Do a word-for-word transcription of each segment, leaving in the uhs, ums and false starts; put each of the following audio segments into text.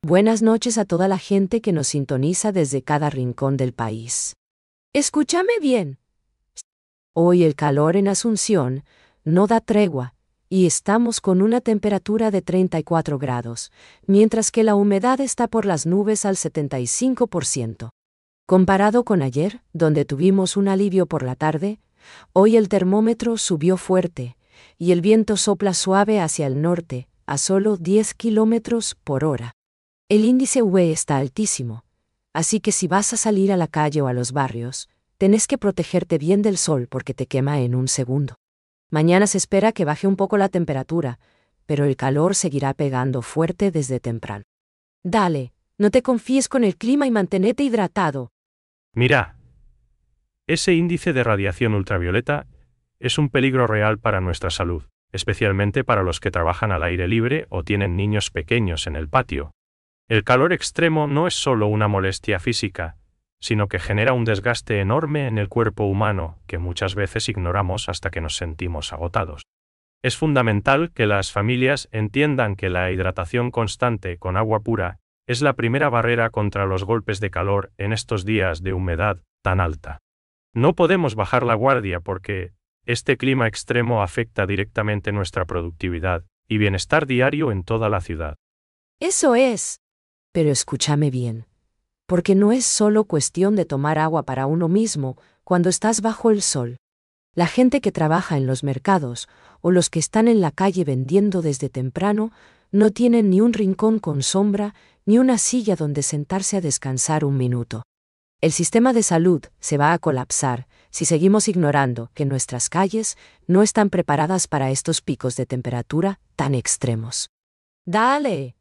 Buenas noches a toda la gente que nos sintoniza desde cada rincón del país. Escúchame bien. Hoy el calor en Asunción no da tregua y estamos con una temperatura de treinta y cuatro grados, mientras que la humedad está por las nubes al setenta y cinco por ciento. Comparado con ayer, donde tuvimos un alivio por la tarde, hoy el termómetro subió fuerte y el viento sopla suave hacia el norte, a solo diez kilómetros por hora. El índice U V está altísimo, así que si vas a salir a la calle o a los barrios, tenés que protegerte bien del sol porque te quema en un segundo. Mañana se espera que baje un poco la temperatura, pero el calor seguirá pegando fuerte desde temprano. Dale, no te confíes con el clima y mantenete hidratado. Mira, ese índice de radiación ultravioleta es un peligro real para nuestra salud, especialmente para los que trabajan al aire libre o tienen niños pequeños en el patio. El calor extremo no es solo una molestia física, sino que genera un desgaste enorme en el cuerpo humano que muchas veces ignoramos hasta que nos sentimos agotados. Es fundamental que las familias entiendan que la hidratación constante con agua pura es la primera barrera contra los golpes de calor en estos días de humedad tan alta. No podemos bajar la guardia porque este clima extremo afecta directamente nuestra productividad y bienestar diario en toda la ciudad. Eso es. Pero escúchame bien, porque no es solo cuestión de tomar agua para uno mismo cuando estás bajo el sol. La gente que trabaja en los mercados o los que están en la calle vendiendo desde temprano no tienen ni un rincón con sombra ni una silla donde sentarse a descansar un minuto. El sistema de salud se va a colapsar si seguimos ignorando que nuestras calles no están preparadas para estos picos de temperatura tan extremos. ¡Dale!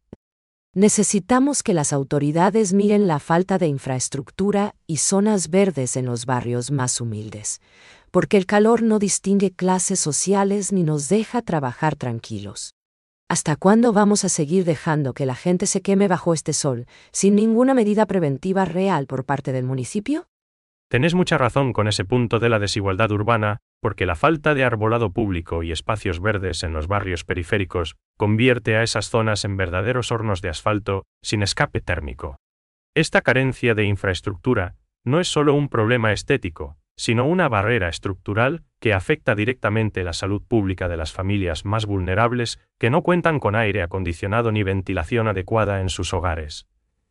Necesitamos que las autoridades miren la falta de infraestructura y zonas verdes en los barrios más humildes, porque el calor no distingue clases sociales ni nos deja trabajar tranquilos. ¿Hasta cuándo vamos a seguir dejando que la gente se queme bajo este sol, sin ninguna medida preventiva real por parte del municipio? Tenés mucha razón con ese punto de la desigualdad urbana, porque la falta de arbolado público y espacios verdes en los barrios periféricos convierte a esas zonas en verdaderos hornos de asfalto sin escape térmico. Esta carencia de infraestructura no es solo un problema estético, sino una barrera estructural que afecta directamente la salud pública de las familias más vulnerables que no cuentan con aire acondicionado ni ventilación adecuada en sus hogares.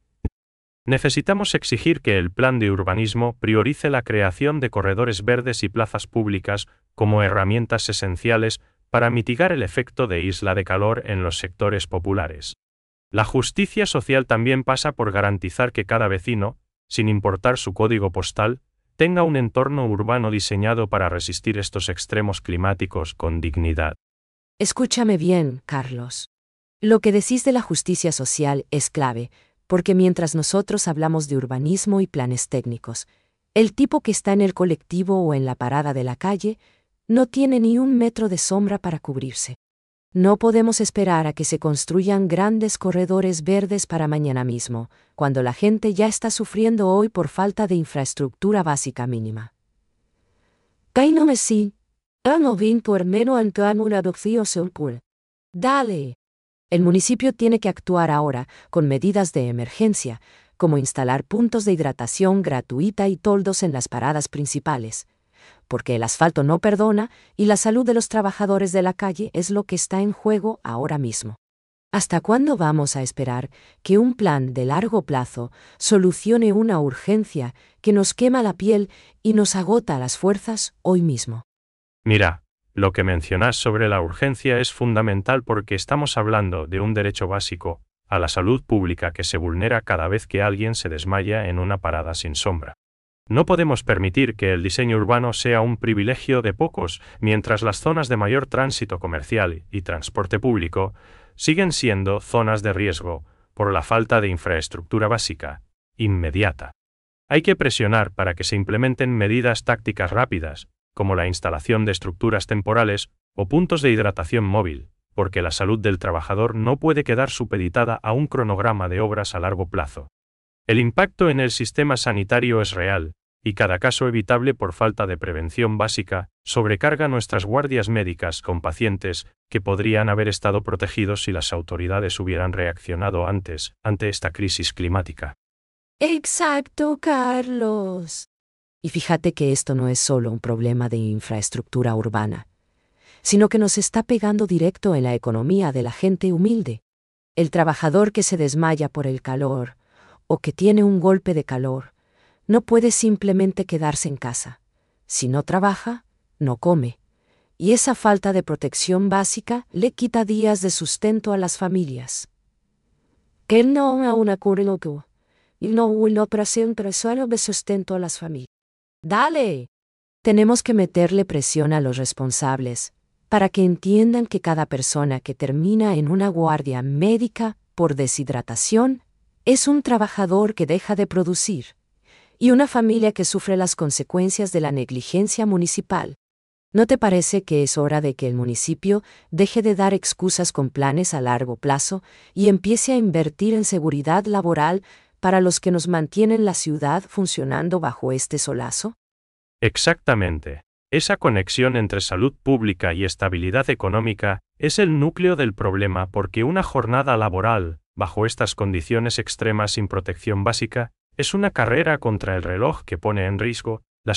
Necesitamos exigir que el plan de urbanismo priorice la creación de corredores verdes y plazas públicas como herramientas esenciales para mitigar el efecto de isla de calor en los sectores populares. La justicia social también pasa por garantizar que cada vecino, sin importar su código postal, tenga un entorno urbano diseñado para resistir estos extremos climáticos con dignidad. Escúchame bien, Carlos. Lo que decís de la justicia social es clave, porque mientras nosotros hablamos de urbanismo y planes técnicos, el tipo que está en el colectivo o en la parada de la calle no tiene ni un metro de sombra para cubrirse. No podemos esperar a que se construyan grandes corredores verdes para mañana mismo, cuando la gente ya está sufriendo hoy por falta de infraestructura básica mínima. Kainome sí, ano vin por meno antano una adopción pul. Dale. El municipio tiene que actuar ahora con medidas de emergencia, como instalar puntos de hidratación gratuita y toldos en las paradas principales, porque el asfalto no perdona y la salud de los trabajadores de la calle es lo que está en juego ahora mismo. ¿Hasta cuándo vamos a esperar que un plan de largo plazo solucione una urgencia que nos quema la piel y nos agota las fuerzas hoy mismo? Mira. Lo que mencionas sobre la urgencia es fundamental porque estamos hablando de un derecho básico a la salud pública que se vulnera cada vez que alguien se desmaya en una parada sin sombra. No podemos permitir que el diseño urbano sea un privilegio de pocos, mientras las zonas de mayor tránsito comercial y transporte público siguen siendo zonas de riesgo por la falta de infraestructura básica, inmediata. Hay que presionar para que se implementen medidas tácticas rápidas, como la instalación de estructuras temporales o puntos de hidratación móvil, porque la salud del trabajador no puede quedar supeditada a un cronograma de obras a largo plazo. El impacto en el sistema sanitario es real, y cada caso evitable por falta de prevención básica sobrecarga nuestras guardias médicas con pacientes que podrían haber estado protegidos si las autoridades hubieran reaccionado antes ante esta crisis climática. Exacto, Carlos. Y fíjate que esto no es solo un problema de infraestructura urbana, sino que nos está pegando directo en la economía de la gente humilde. El trabajador que se desmaya por el calor o que tiene un golpe de calor no puede simplemente quedarse en casa. Si no trabaja, no come. Y esa falta de protección básica le quita días de sustento a las familias. Que no a una cura loco y no una operación solo de sustento a las familias. ¡Dale! Tenemos que meterle presión a los responsables para que entiendan que cada persona que termina en una guardia médica por deshidratación es un trabajador que deja de producir y una familia que sufre las consecuencias de la negligencia municipal. ¿No te parece que es hora de que el municipio deje de dar excusas con planes a largo plazo y empiece a invertir en seguridad laboral para los que nos mantienen la ciudad funcionando bajo este solazo? Exactamente. Esa conexión entre salud pública y estabilidad económica es el núcleo del problema porque una jornada laboral, bajo estas condiciones extremas sin protección básica, es una carrera contra el reloj que pone en riesgo